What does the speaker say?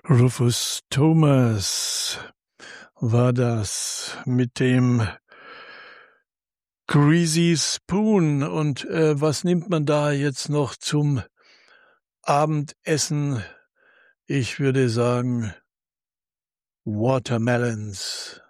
Rufus Thomas war das mit dem Greasy Spoon. Und was nimmt man da jetzt noch zum Abendessen? Ich würde sagen Watermelons.